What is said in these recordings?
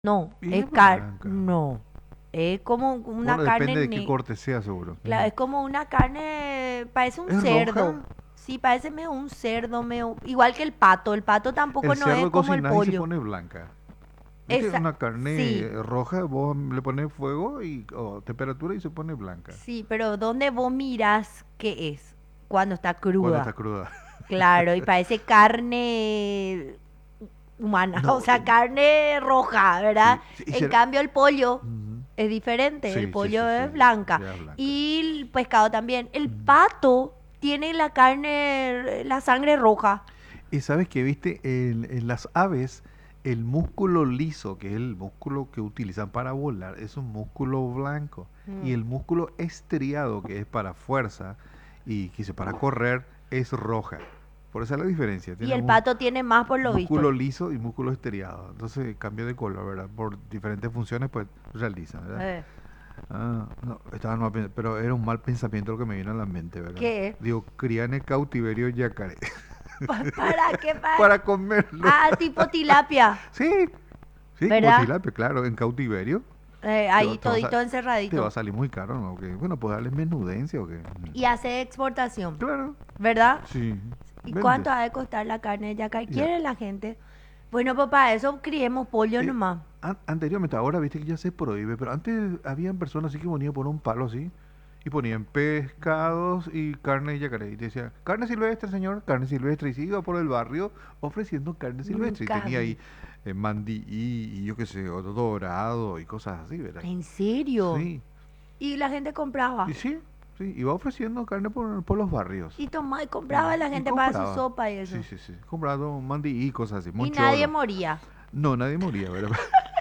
No, Y es es blanca. no. Es como una Bueno, depende carne, de qué corte sea, seguro. claro, es como una carne, parece un ¿Es cerdo. roja? Sí, parece medio un cerdo, medio, igual que el pato. El pato tampoco El no es cerdo como el cocinas y se pollo. pone blanca. ¿Viste? Esa, Una carne sí, roja, vos le pones fuego y o temperatura y se pone blanca. sí, pero ¿dónde vos mirás qué es? Cuando está Cuando cruda. está cruda. Claro, y parece carne humana, o No, sea, carne roja, ¿verdad? sí, sí, En cambio el pollo Ujú. es diferente, el Sí, sí, pollo sí, sí, es sí, blanca ya es blanca. y el pescado también. El Ujú. pato tiene la carne, la sangre roja. Y sabes que, viste, en las aves, el músculo liso, que es el músculo que utilizan para volar, es un músculo blanco. Y Mm. el músculo estriado, que es para fuerza y que se para correr, es roja. Por esa es la diferencia. Y Tiene el pato tiene más por lo visto. músculo liso y músculo estriado. Entonces cambia de color, ¿verdad? Por diferentes funciones, pues realizan, ¿verdad? Eh, Ah, no, estaba mal, pero era un mal pensamiento lo que me vino a la mente, ¿verdad? ¿Qué? Digo, crían en cautiverio yacaré ¿Para qué? para comerlo. Ah, tipo tilapia, Sí, sí, como ¿verdad? tilapia, claro, en cautiverio. Ahí Te va a, todito te va encerradito. a salir muy caro, ¿no? Que, bueno, pues darle menudencia o qué. Y hace exportación, Claro, ¿verdad? sí, ¿Y vende. cuánto ha de costar la carne de yaca? Ya. ¿Quiere la gente? Bueno, papá, eso criemos pollo Eh, nomás. anteriormente, ahora viste que ya se prohíbe, pero antes habían personas así que ponían por un palo así y ponían pescados y carne de yacaré. Y decía, carne silvestre, señor, carne silvestre. Y se iba por el barrio ofreciendo carne silvestre. Y Nunca tenía vi. ahí mandí y yo qué sé, otro dorado y cosas así, ¿verdad? ¿En serio? Sí, Y la gente y compraba. sí, sí, iba ofreciendo carne por los barrios. Y tomaba y compraba la Y gente para su compraba. sopa y Sí, eso. sí, sí. Compraba mandí y cosas así, Y nadie moncholo. moría. No, nadie moría, ¿verdad?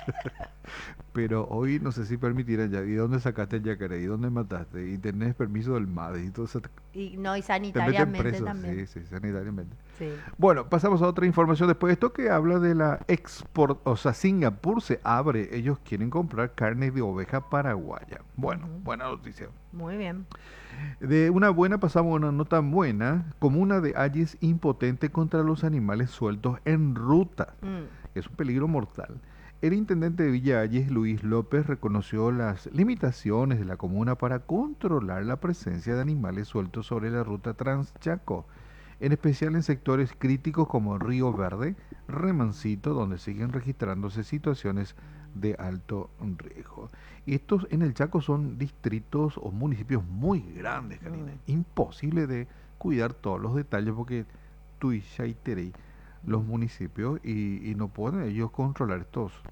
Pero hoy no sé si permitirán ya. ¿Y dónde sacaste el yacaré? ¿Y dónde mataste? ¿Y tenés permiso del MADE? Y todo eso Y no, y te meten sanitariamente preso. también. Sí, sí, sanitariamente. Sí. Bueno, pasamos a otra información después de esto que habla de la export. O sea, Singapur se abre. Ellos quieren comprar carne de oveja paraguaya. Bueno, Ujú. buena noticia. Muy bien. De una buena pasamos a una no tan buena. Comuna de Ayes impotente contra los animales sueltos en ruta. Mm. Es un peligro mortal. El intendente de Villa Ayes, Luis López, reconoció las limitaciones de la comuna para controlar la presencia de animales sueltos sobre la ruta Transchaco, en especial en sectores críticos como Río Verde, Remancito, donde siguen registrándose situaciones de alto riesgo. Y estos en el Chaco son distritos o municipios muy grandes, Karina. Mm. Imposible de cuidar todos los detalles porque Tuicha y Terey los Mm. municipios y no pueden ellos controlar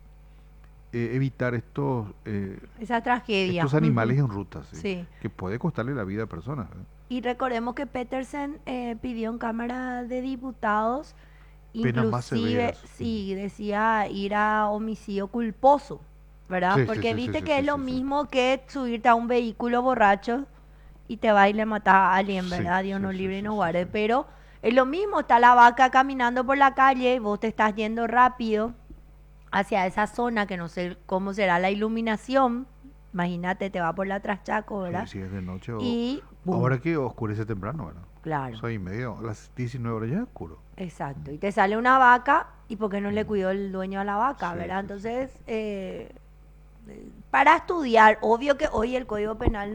evitar Esa tragedia. estos animales en ruta, ¿sí? Sí. Que puede costarle la vida a personas. Y recordemos que Petersen pidió en Cámara de Diputados, Penas más inclusive, severas. sí, decía ir a homicidio culposo, ¿verdad? Sí, sí, Porque sí, sí, viste sí, que sí, es lo sí, sí. mismo que subirte a un vehículo borracho y te va y le matas a alguien, Sí, ¿verdad? Dios sí, nos sí, libre y sí, nos sí, guarde. sí. Pero es lo mismo, está la vaca caminando por la calle y vos te estás yendo rápido hacia esa zona que no sé cómo será la iluminación. Imagínate, te va por la Traschaco, Sí, ¿verdad? si es de noche o... Y ¡boom! Ahora que oscurece temprano, ¿verdad? Claro. 6:30, a las 19 horas ya es oscuro. Exacto. Y te sale una vaca y ¿por qué no le Mm. cuidó el dueño a la vaca, Sí, verdad? sí, sí, sí. Entonces, para estudiar, obvio que hoy el Código Penal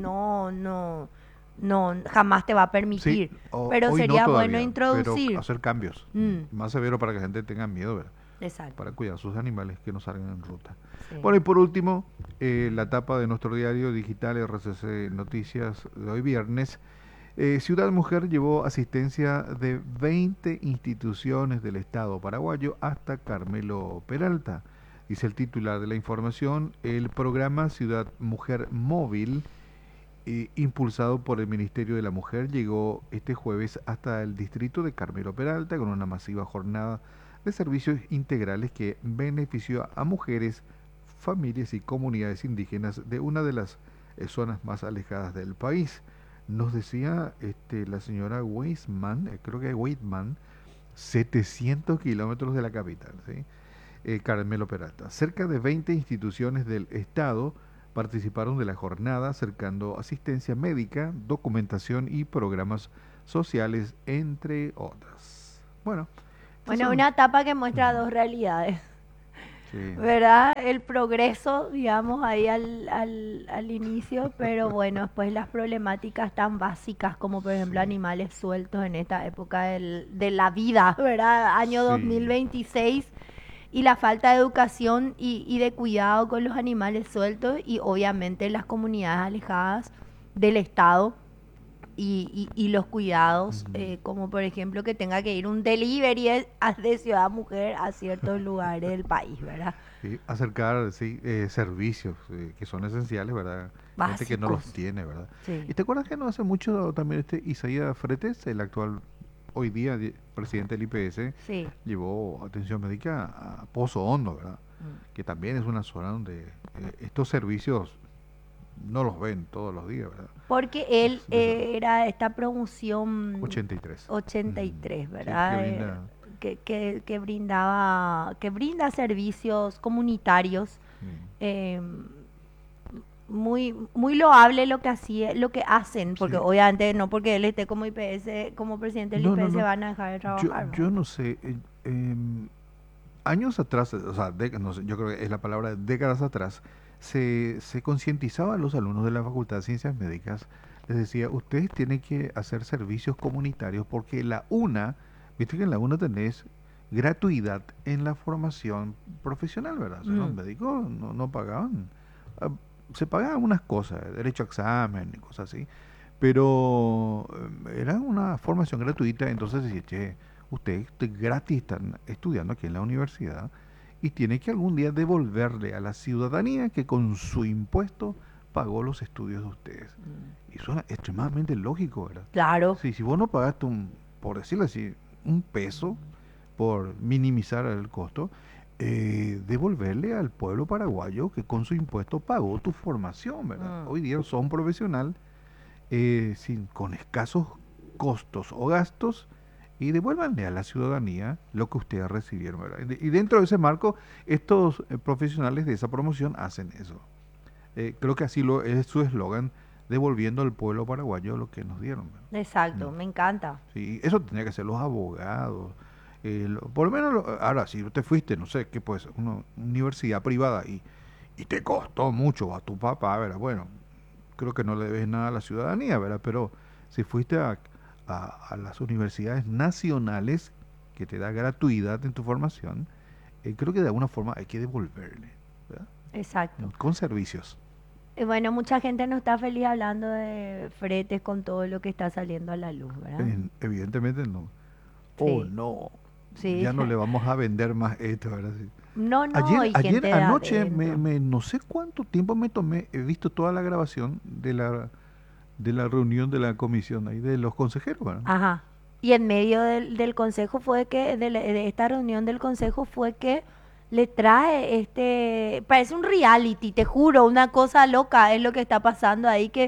no, jamás te va a Sí, permitir, pero hoy no sería bueno todavía, pero introducir. hacer cambios Mm, más severo para que la gente tenga miedo, ¿verdad? exacto. Para cuidar sus animales que no salgan en ruta. Sí. Bueno, y por último, la tapa de nuestro diario digital RCC Noticias de hoy viernes. Ciudad Mujer llevó asistencia de 20 instituciones del Estado paraguayo hasta Carmelo Peralta. Dice el titular de la información, el programa Ciudad Mujer Móvil, impulsado por el Ministerio de la Mujer, llegó este jueves hasta el distrito de Carmelo Peralta con una masiva jornada de servicios integrales que benefició a mujeres, familias y comunidades indígenas de una de las zonas más alejadas del país. Nos decía la señora Weisman, creo que es Weidman, 700 kilómetros de la capital, ¿sí? Carmelo Peralta. Cerca de 20 instituciones del Estado participaron de la jornada acercando asistencia médica, documentación y programas sociales, entre otras. Bueno, estas Bueno, son... una etapa que muestra Ujú. dos realidades. Sí. ¿verdad? El progreso, digamos, ahí al inicio, pero bueno, después las problemáticas tan básicas como por ejemplo Sí. animales sueltos en esta época de la vida, ¿verdad? Año Sí. 2026 y la falta de educación y de cuidado con los animales sueltos y obviamente las comunidades alejadas del Estado y los cuidados, Ujú. como por ejemplo que tenga que ir un delivery de Ciudad Mujer a ciertos lugares del país, ¿verdad? Sí, acercar, sí, servicios que son esenciales, ¿verdad? Gente que no los Básicos. tiene, ¿verdad? Sí, ¿Y te acuerdas que no hace mucho también Isaías Fretes, el actual, hoy día presidente del IPS, sí. llevó atención médica a Pozo Hondo, ¿verdad? Mm. Que también es una zona donde estos servicios no los ven todos los días, ¿verdad? Porque él De salud. era esta promoción 83. Ujú. 83, Sí, que ¿verdad? brinda. Que brindaba, que brinda servicios comunitarios. Sí. eh, muy loable lo que hacía, lo que hacen, porque Sí. obviamente no porque él esté como IPS, como presidente del No, no, IPS no. van a dejar de trabajar, ¿verdad? Yo no sé. Años atrás, o sea, no sé, yo creo que es la palabra décadas atrás, se concientizaba a los alumnos de la Facultad de Ciencias Médicas, les decía, ustedes tienen que hacer servicios comunitarios porque la UNA, viste que en la UNA tenés gratuidad en la formación profesional, ¿verdad? O sea, los Mm, médicos no pagaban. Ah, se pagaban unas cosas, derecho a examen y cosas así, pero era una formación gratuita, entonces decía, che, ustedes gratis están estudiando aquí en la universidad y tiene que algún día devolverle a la ciudadanía que con su impuesto pagó los estudios de ustedes. mm. Y suena extremadamente lógico, ¿verdad? Claro, Sí, si vos no pagaste por decirlo así, un peso por minimizar el costo, devolverle al pueblo paraguayo que con su impuesto pagó tu formación, ¿verdad? mm, Hoy día son profesional con escasos costos o gastos y devuélvanle a la ciudadanía lo que ustedes recibieron, ¿verdad? Y dentro de ese marco, estos profesionales de esa promoción hacen eso. Creo que así es su eslogan, devolviendo al pueblo paraguayo lo que nos dieron, ¿verdad? exacto, me encanta. Sí, eso tendría que ser los abogados. Por lo menos, ahora, si te fuiste, no sé, qué pues, una universidad privada y te costó mucho a tu papá, ¿verdad? Bueno, creo que no le debes nada a la ciudadanía, ¿verdad? Pero si fuiste a las universidades nacionales que te da gratuidad en tu formación, creo que de alguna forma hay que devolverle, ¿verdad? Exacto. Con servicios. Y bueno, mucha gente no está feliz hablando de fretes con todo lo que está saliendo a la luz, ¿verdad? Evidentemente no. Oh, Sí, no, sí. ya no le vamos a vender más esto, ¿verdad? Sí. No, no, Ayer, y ayer gente de anoche, adentro. no sé cuánto tiempo me tomé, he visto toda la grabación de la reunión de la comisión ahí de los consejeros, ¿verdad? Ajá. Y en medio del consejo fue que, de esta reunión del consejo fue que le trae parece un reality, te juro, una cosa loca es lo que está pasando ahí, que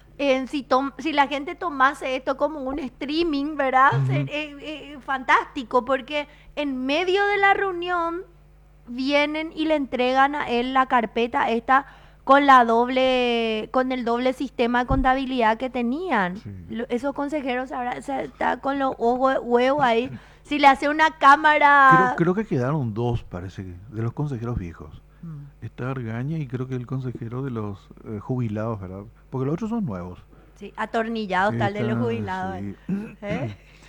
si la gente tomase esto como un streaming, ¿verdad? Ujú. Fantástico, porque en medio de la reunión vienen y le entregan a él la carpeta esta con el doble sistema de contabilidad que tenían. Sí. Esos consejeros ahora está con los ojos de huevo ahí. Si le hace una Creo, cámara. creo que quedaron dos, parece, de los consejeros viejos. Mm, Está Argaña y creo que el consejero de los jubilados, ¿verdad? Porque los otros son nuevos. sí, atornillados tal de los Está, jubilados. sí. ¿Eh?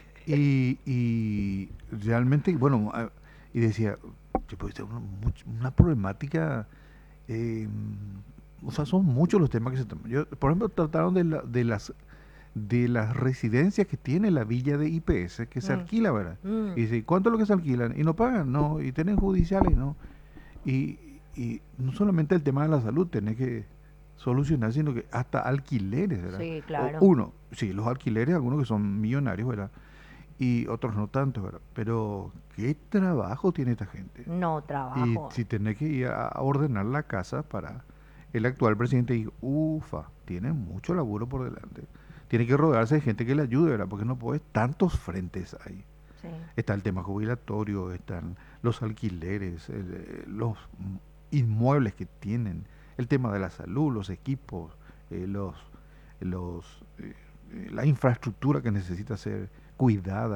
Y realmente, bueno, y decía, che, puede ser una problemática, eh, o sea, son muchos los temas que se toman. Por ejemplo, trataron de las residencias que tiene la villa de IPS, que se Mm, alquila, ¿verdad? mm, Y dice, ¿cuánto es lo que se alquilan? Y no pagan, no, y tienen judiciales, ¿no? Y no solamente el tema de la salud tiene que solucionar, sino que hasta alquileres, ¿verdad? sí, O claro. uno, sí, los alquileres, algunos que son millonarios, ¿verdad? Y otros no tanto, ¿verdad? Pero qué trabajo tiene esta gente. No Y trabajo. si tenés que ir a ordenar la casa para el actual presidente, y ufa, tiene mucho laburo por delante. Tiene que rodearse de gente que le ayude, ¿verdad? Porque no puede tantos frentes ahí. Sí. Está el tema jubilatorio, están los alquileres, los inmuebles que tienen, el tema de la salud, los equipos, los, la infraestructura que necesita ser cuidada,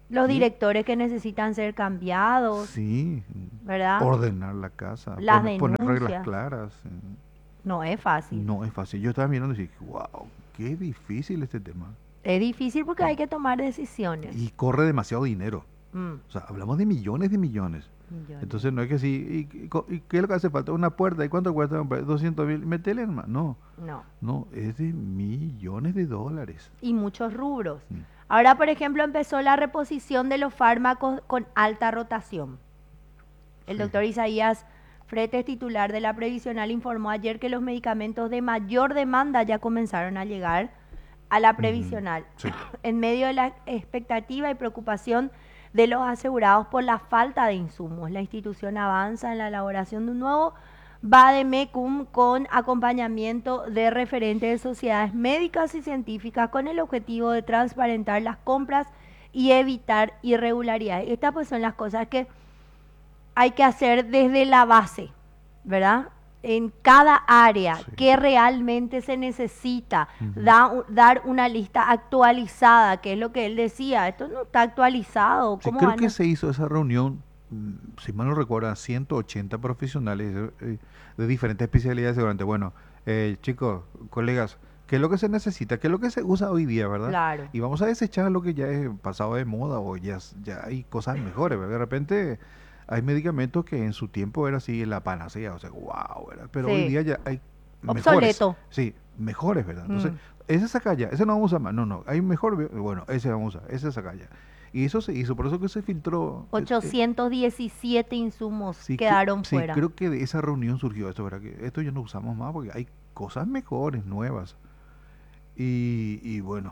Los ¿sí? directores que necesitan ser cambiados, Sí, ¿verdad? ordenar la casa, Las poner reglas denuncias. claras. No es fácil. No es fácil. Yo estaba mirando y dije, wow, qué difícil este tema. Es difícil porque Mm. hay que tomar decisiones. Y corre demasiado dinero. Mm, O sea, hablamos de millones. millones. Entonces no es que sí, y qué es lo que hace falta? Una puerta, ¿y cuánto cuesta? 200.000, metele hermano. No, No. no, es de millones de dólares. Y muchos rubros. Mm. Ahora, por ejemplo, empezó la reposición de los fármacos con alta rotación. El Sí. doctor Isaías Fretes, titular de la Previsional, informó ayer que los medicamentos de mayor demanda ya comenzaron a llegar a la Ujú. Previsional, Sí. en medio de la expectativa y preocupación de los asegurados por la falta de insumos. La institución avanza en la elaboración de un nuevo vademecum con acompañamiento de referentes de sociedades médicas y científicas con el objetivo de transparentar las compras y evitar irregularidades. Estas pues son las cosas que hay que hacer desde la base, ¿verdad? En cada área Sí. que realmente se necesita, Ujú. dar una lista actualizada, que es lo que él decía, esto no está actualizado, Sí, ¿cómo creo van que a...? se hizo esa reunión, si mal no recuerdo, 180 profesionales de diferentes especialidades seguramente. Bueno, chicos, colegas, ¿qué es lo que se necesita? ¿Qué es lo que se usa hoy día, verdad? Claro, Y vamos a desechar lo que ya es pasado de moda o ya hay cosas mejores, ¿verdad? De repente hay medicamentos que en su tiempo era así la panacea, o sea, wow, ¿verdad? Pero hoy sí, día ya hay mejores, obsoleto. sí, mejores, ¿verdad? Entonces, Mm. ese saca ya, ese no vamos a usar más, no, no, hay mejor, bueno, ese vamos a usar, ese saca ya. Y eso se hizo, por eso que se filtró. 817 insumos Sí, quedaron sí, fuera. creo que de esa reunión surgió esto, ¿verdad? Que esto ya no usamos más porque hay cosas mejores, nuevas. Y bueno,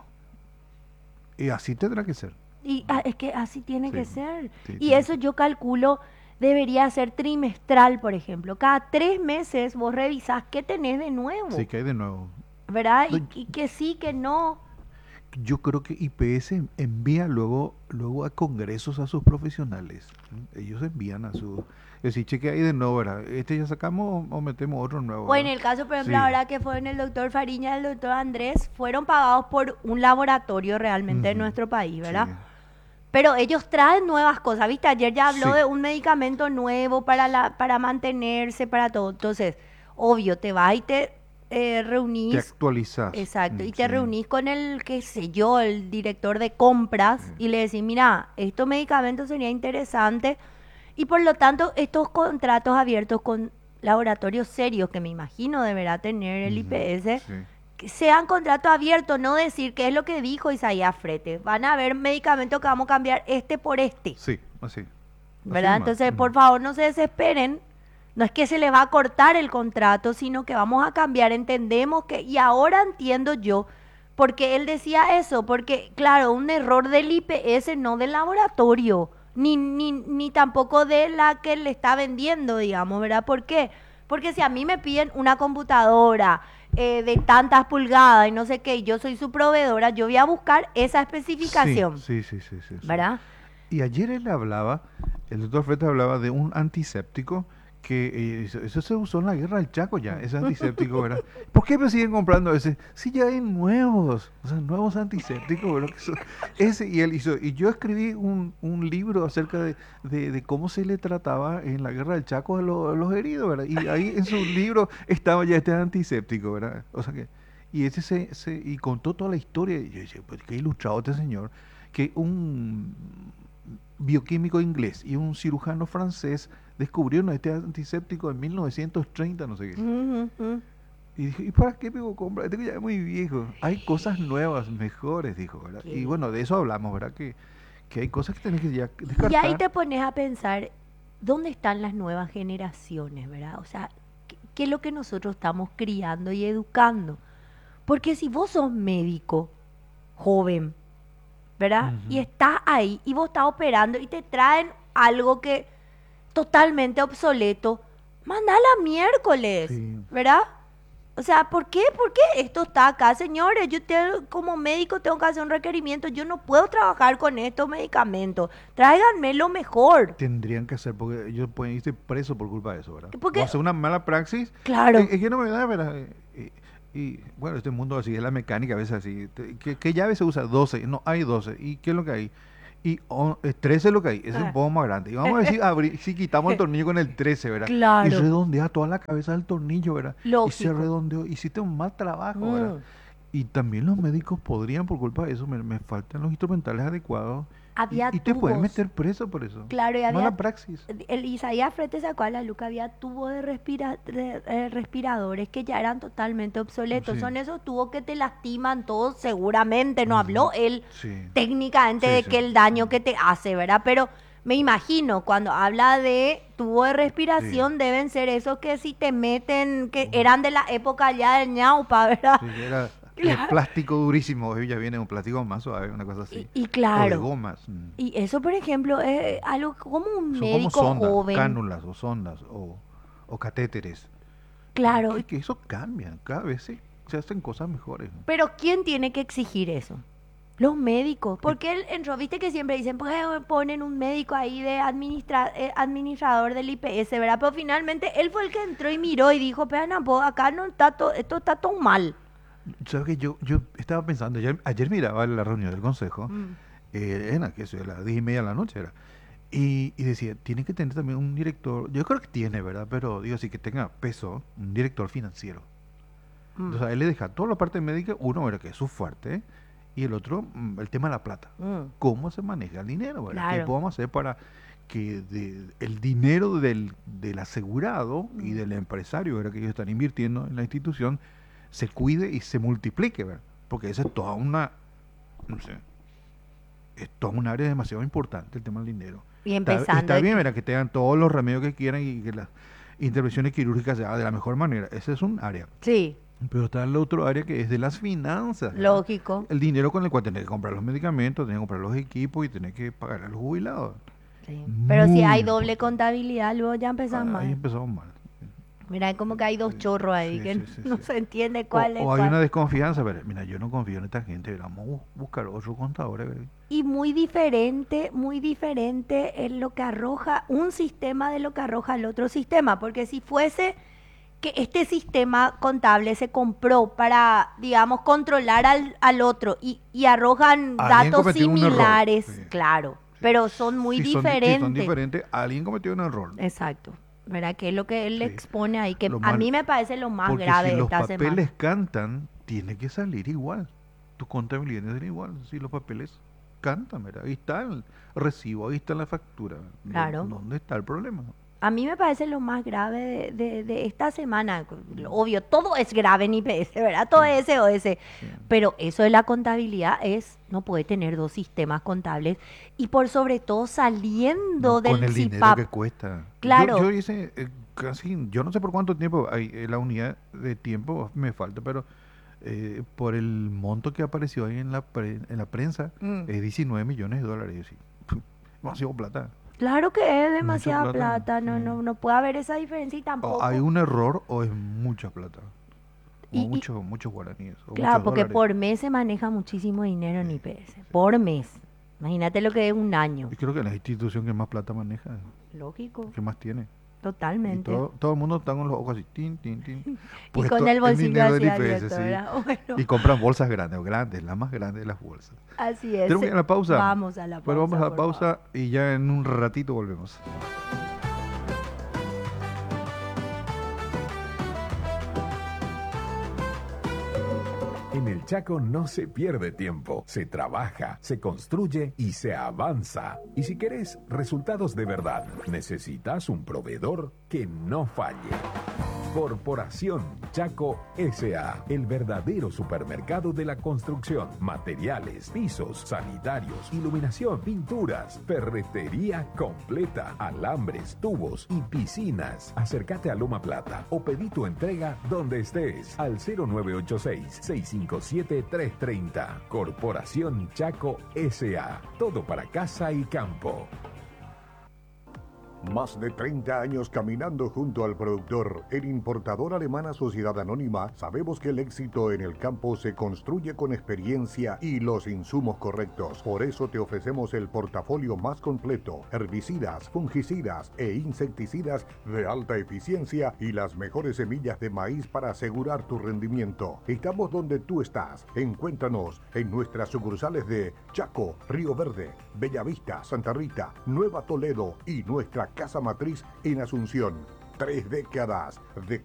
y así tendrá que ser. Y es que así tiene Sí, que ser. sí, Y tiene que eso ser. yo calculo debería ser trimestral, por ejemplo. Cada 3 meses vos revisás qué tenés de Sí, nuevo, que hay de nuevo. ¿verdad? No, Y que sí, que no. yo creo que IPS envía luego a congresos a sus profesionales. Ellos envían a su... Es decir, cheque ahí de nuevo, ¿verdad? Este ya sacamos o metemos otro nuevo, O en ¿verdad? el caso, por ejemplo, Sí, ahora que fueron el doctor Fariña y el doctor Andrés, fueron pagados por un laboratorio realmente en ujú, nuestro país, ¿verdad? sí, Pero ellos traen nuevas cosas, ¿viste? Ayer ya habló sí. de un medicamento nuevo para mantenerse, para todo. Entonces, obvio, te vas y te Te reunís, actualizas. exacto, y te Sí, reunís con el, qué sé yo, el director de sí. compras y le decís, mira, estos medicamentos sería interesante y por lo tanto estos contratos abiertos con laboratorios serios que me imagino deberá tener el Ujú, IPS, sí, que sean contratos abiertos, no decir que es lo que dijo Isaías Frete. Van a haber medicamentos que vamos a cambiar este por este, sí, así. Así ¿verdad? nomás. Entonces, Ujú. por favor, no se desesperen. No es que se les va a cortar el contrato, sino que vamos a cambiar. Entendemos que, y ahora entiendo yo, porque él decía eso, porque, claro, un error del IPS, no del laboratorio, ni tampoco de la que le está vendiendo, digamos, ¿verdad? ¿Por qué? Porque si a mí me piden una computadora de tantas pulgadas y no sé qué, y yo soy su proveedora, yo voy a buscar esa Sí, especificación, sí, sí, sí, sí, sí. ¿verdad? Y ayer él hablaba, el doctor Feta hablaba de un antiséptico que eso se usó en la guerra del Chaco ya, ese antiséptico, ¿verdad? ¿Por qué me siguen comprando ese? Si ya hay nuevos, o sea, nuevos antisépticos, ¿verdad? Ese, y él hizo, y yo escribí un libro acerca de cómo se le trataba en la guerra del Chaco a los heridos, ¿verdad? Y ahí en su libro estaba ya este antiséptico, ¿verdad? O sea que, y ese y contó toda la historia, y yo dije, pues qué ilustrado este señor, que un bioquímico inglés y un cirujano francés descubrieron este antiséptico en 1930, no sé qué. Ujú, ujú. Y dije, ¿y para qué me voy a comprar? Este que ya es muy viejo. Hay cosas nuevas, mejores, dijo, ¿verdad? Qué Y bueno, de lindo. eso hablamos, ¿verdad? Que hay cosas que tenés que ya Y ahí descartar. te pones a pensar, ¿dónde están las nuevas generaciones, verdad? O sea, ¿qué es lo que nosotros estamos criando y educando? Porque si vos sos médico, joven, ¿verdad? Y Ujú. estás ahí y vos estás operando y te traen algo que totalmente obsoleto, mandala miércoles, Sí. ¿verdad? O sea, ¿por qué? ¿Por qué esto está acá, señores? Como médico tengo que hacer un requerimiento. Yo no puedo trabajar con estos medicamentos. Tráiganme lo mejor. Tendrían que hacer, porque yo pueden irse preso por culpa de eso, ¿verdad? O Porque, hacer una mala praxis. claro, Es que no me da, ¿verdad? Bueno, este mundo así, es la mecánica a veces así. ¿Qué llave se usa? 12. No, hay 12. ¿Y qué es lo que hay? Y 13 es lo que hay, es un poco más grande. Y vamos a ver si quitamos el tornillo con el 13, ¿verdad? Y Claro, redondea toda la cabeza del tornillo, ¿verdad? Y se lógico. redondeó, hiciste un mal trabajo, ¿verdad? Mm. Y también los médicos podrían, por culpa de eso, me faltan los instrumentales adecuados Había y te pueden tubos. meter preso por eso. Claro, y Mala había, praxis. el Isaías Frete sacó a la luz que había tubos de respiradores que ya eran totalmente obsoletos. Sí, Son esos tubos que te lastiman todos, seguramente no ujú, habló él sí, técnicamente sí, de sí. que el daño que te hace, ¿verdad? Pero me imagino, cuando habla de tubo de Sí, respiración, deben ser esos que si te meten, que ujú, eran de la época ya del ñaupa, ¿verdad? sí, era Claro. plástico durísimo, hoy ya viene un plástico más suave, una cosa así. Y O de claro, gomas. y eso, por ejemplo, es algo como un Son como médico sondas, joven. cánulas o sondas o catéteres. Claro, Que eso cambia, cada vez se hacen cosas mejores, ¿no? pero ¿quién tiene que exigir eso? Los médicos. Y- Porque él entró, viste que siempre dicen, pues ponen un médico ahí de administrador del IPS, ¿verdad? Pero finalmente él fue el que entró y miró y dijo, pero no, acá no está todo, esto está todo mal. ¿Sabes que yo estaba pensando, ayer miraba la reunión del consejo, Mm, que eso, a las 10:30 de la noche era, y decía, tiene que tener también un director, yo creo que tiene, ¿verdad? Pero digo así, que tenga peso, un director financiero. mm, Entonces a él le deja toda la parte médica, uno, ¿verdad? Que es su fuerte, y el otro, el tema de la plata. mm, ¿Cómo se maneja el dinero, ¿verdad? ¿Qué claro. podemos hacer para que el dinero del asegurado y Mm. del empresario, ¿verdad? Que ellos están invirtiendo en la institución se cuide y se multiplique, ¿verdad? Porque esa es toda una, no sé, es toda un área demasiado importante el tema del dinero. Y empezando Está de bien, que, ¿verdad? Que tengan todos los remedios que quieran y que las intervenciones quirúrgicas se hagan de la mejor manera. Ese es un área. sí, Pero está el otro área que es de las finanzas, ¿verdad? lógico. El dinero con el cual tenés que comprar los medicamentos, tenés que comprar los equipos y tenés que pagar a los jubilados. Sí. Pero si Muy hay doble importante. contabilidad, luego ya empezamos Ahí mal. empezamos mal. Mira, es como que hay dos Sí, chorros ahí sí, que sí, sí, no sí. se entiende cuál es O hay cuál. una desconfianza, pero mira, yo no confío en esta gente, vamos a buscar otro contador. Y muy diferente es lo que arroja un sistema de lo que arroja el otro sistema, porque si fuese que este sistema contable se compró para, digamos, controlar al otro y arrojan Alguien datos cometió un error. Sí, similares, claro, sí. pero son muy Si son diferentes. diferentes, alguien cometió un error. Exacto, ¿verdad? Que es lo que él Sí. expone ahí, que Lo a mal, mí me parece lo más porque grave si de los esta papeles semana. cantan, tiene que salir igual. Tu contabilidad tiene que ser igual. Si los papeles cantan, ¿verdad? Ahí está el recibo, ahí está la factura. Claro. ¿Dónde está el problema? A mí me parece lo más grave de esta semana. Obvio, todo es grave en IPS, ¿verdad? Todo Sí, es SOS. sí. Pero eso de la contabilidad no puede tener dos sistemas contables. Y por sobre todo No saliendo con del el dinero que CIPAP. cuesta. Yo Claro, hice casi, yo no sé por cuánto tiempo, la unidad de tiempo me falta, pero por el monto que apareció ahí en la prensa, mm, es 19 millones de dólares. Y así, demasiado plata, claro que es mucha demasiada plata. plata. Sí. No puede haber esa diferencia y O hay tampoco. un error o es mucha plata. O Y muchos guaraníes, o claro, muchos porque dólares. por mes se maneja muchísimo dinero en Sí, IPS. Por mes. Imagínate lo que es un año. y creo que la institución que más plata maneja, Lógico, que más tiene. Y totalmente. todo el mundo está con los ojos así, tin, tin, tin, Y puesto con el el bolsillo dinero del así IPS, abierto, sí. ¿verdad? Bueno, Y compran bolsas grandes, o grandes, la más grande de las bolsas. así es. Tenemos que ir a la pausa. Vamos a la Bueno, vamos a pausa, la por favor. pausa y ya en un ratito volvemos. En el Chaco no se pierde tiempo, se trabaja, se construye y se avanza. Y si querés resultados de verdad, necesitas un proveedor que no falle. Corporación Chaco S.A., el verdadero supermercado de la construcción. Materiales, pisos, sanitarios, iluminación, pinturas, ferretería completa, alambres, tubos y piscinas. Acércate a Loma Plata o pedí tu entrega donde estés al 0986-657-330. Corporación Chaco S.A., todo para casa y campo. Más de 30 años caminando junto al productor. En Importadora Alemana Sociedad Anónima sabemos que el éxito en el campo se construye con experiencia y los insumos correctos. Por eso te ofrecemos el portafolio más completo: herbicidas, fungicidas e insecticidas de alta eficiencia y las mejores semillas de maíz para asegurar tu rendimiento. Estamos donde tú estás. Encuéntranos en nuestras sucursales de Chaco, Río Verde, Bellavista, Santa Rita, Nueva Toledo y nuestra casa matriz en Asunción. 3 décadas de